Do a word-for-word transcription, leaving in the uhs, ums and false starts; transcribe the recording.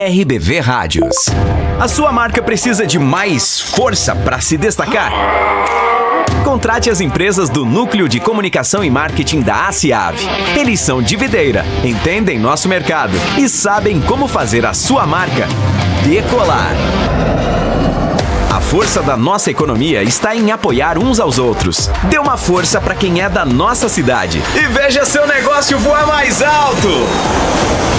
R B V Rádios. A sua marca precisa de mais força para se destacar? Contrate as empresas do Núcleo de Comunicação e Marketing da ACIAV. Eles são de videira, entendem nosso mercado e sabem como fazer a sua marca decolar. A força da nossa economia está em apoiar uns aos outros. Dê uma força para quem é da nossa cidade e veja seu negócio voar mais alto!